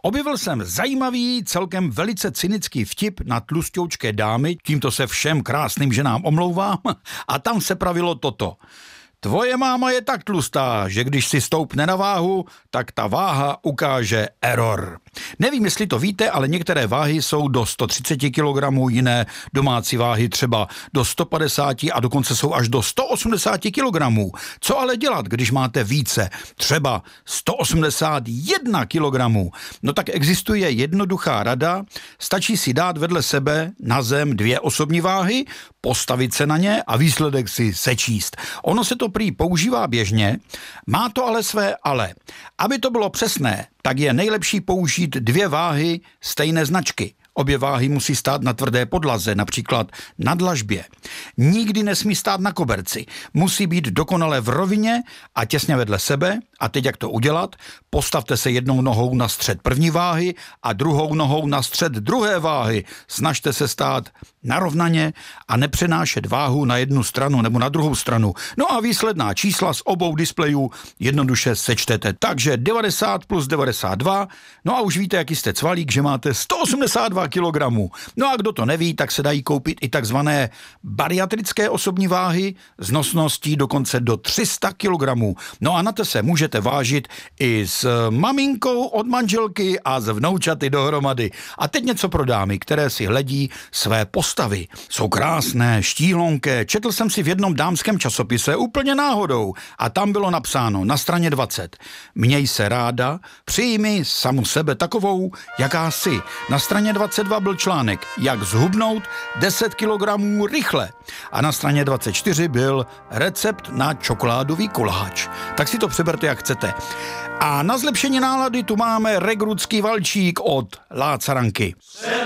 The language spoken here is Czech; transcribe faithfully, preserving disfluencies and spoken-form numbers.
Objevil jsem zajímavý, celkem velice cynický vtip na tlusťoučké dámy, tímto se všem krásným ženám omlouvám, a tam se pravilo toto. Tvoje máma je tak tlustá, že když si stoupne na váhu, tak ta váha ukáže error. Nevím, jestli to víte, ale některé váhy jsou do sto třicet kilogramů, jiné domácí váhy třeba do sto padesát a dokonce jsou až do sto osmdesát kilogramů. Co ale dělat, když máte více, třeba sto osmdesát jedna kilogramů? No tak existuje jednoduchá rada, stačí si dát vedle sebe na zem dvě osobní váhy, postavit se na ně a výsledek si sečíst. Ono se to prý používá běžně, má to ale své ale. Aby to bylo přesné, tak je nejlepší použít dvě váhy stejné značky. Obě váhy musí stát na tvrdé podlaze, například na dlažbě. Nikdy nesmí stát na koberci. Musí být dokonale v rovině a těsně vedle sebe. A teď jak to udělat? Postavte se jednou nohou na střed první váhy a druhou nohou na střed druhé váhy. Snažte se stát narovnaně a nepřenášet váhu na jednu stranu nebo na druhou stranu. No a výsledná čísla z obou displejů jednoduše sečtete. Takže devadesát plus devadesát dva, no a už víte, jaký jste cvalík, že máte sto osmdesát dva kilogramů. No a kdo to neví, tak se dají koupit i takzvané bariatrické osobní váhy s nosností dokonce do tři sta kilogramů. No a na to se můžete vážit i s maminkou od manželky a s vnoučaty dohromady. A teď něco pro dámy, které si hledí své postavy. Jsou krásné, štíhlonké. Četl jsem si v jednom dámském časopise úplně náhodou a tam bylo napsáno na straně dvacet. Měj se ráda, přijmi samu sebe takovou, jaká jsi. Na straně dvacet dva byl článek Jak zhubnout deset kilogramů rychle. A na straně dvacet čtyři byl recept na čokoládový koláč. Tak si to přeberte, jak chcete. A na zlepšení nálady tu máme regrutský valčík od Lácaranky.